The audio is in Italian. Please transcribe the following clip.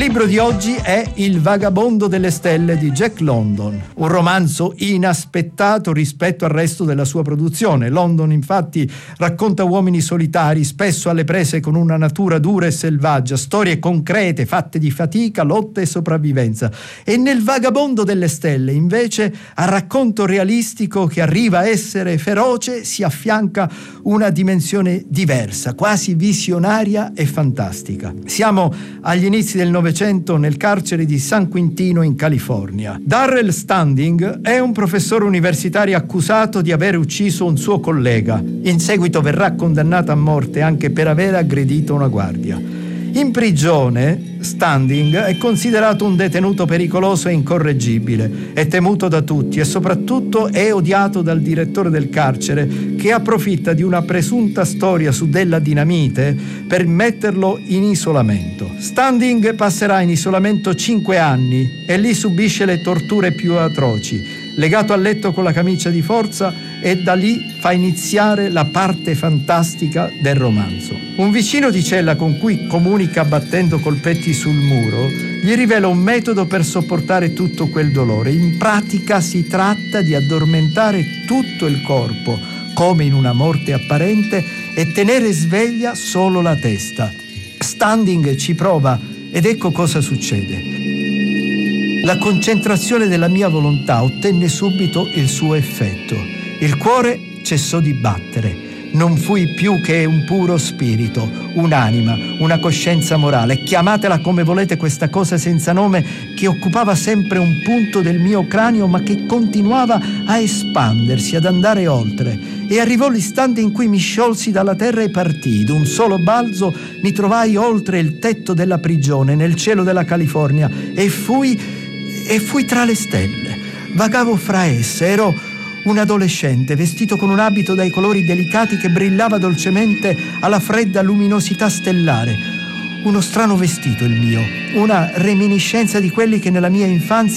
libro di oggi è Il vagabondo delle stelle di Jack London, un romanzo inaspettato rispetto al resto della sua produzione. London infatti racconta uomini solitari, spesso alle prese con una natura dura e selvaggia, storie concrete fatte di fatica, lotta e sopravvivenza. E nel vagabondo delle stelle invece al racconto realistico che arriva a essere feroce si affianca una dimensione diversa, quasi visionaria e fantastica. Siamo agli inizi del Novecento nel carcere di San Quintino in California. Darrell Standing è un professore universitario accusato di aver ucciso un suo collega. In seguito verrà condannato a morte anche per aver aggredito una guardia. In prigione, Standing è considerato un detenuto pericoloso e incorreggibile, è temuto da tutti e soprattutto è odiato dal direttore del carcere, che approfitta di una presunta storia su della dinamite per metterlo in isolamento. Standing passerà in isolamento 5 anni e lì subisce le torture più atroci, legato al letto con la camicia di forza, e da lì fa iniziare la parte fantastica del romanzo. Un vicino di cella con cui comunica battendo colpetti sul muro gli rivela un metodo per sopportare tutto quel dolore. In pratica si tratta di addormentare tutto il corpo, come in una morte apparente, e tenere sveglia solo la testa. Standing ci prova ed ecco cosa succede. La concentrazione della mia volontà ottenne subito il suo effetto. Il cuore cessò di battere. Non fui più che un puro spirito, un'anima, una coscienza morale. Chiamatela come volete questa cosa senza nome che occupava sempre un punto del mio cranio, ma che continuava a espandersi, ad andare oltre. E arrivò l'istante in cui mi sciolsi dalla terra e partii. D'un solo balzo mi trovai oltre il tetto della prigione, nel cielo della California, e fui tra le stelle. Vagavo fra esse, ero un adolescente vestito con un abito dai colori delicati che brillava dolcemente alla fredda luminosità stellare. Uno strano vestito il mio, una reminiscenza di quelli che nella mia infanzia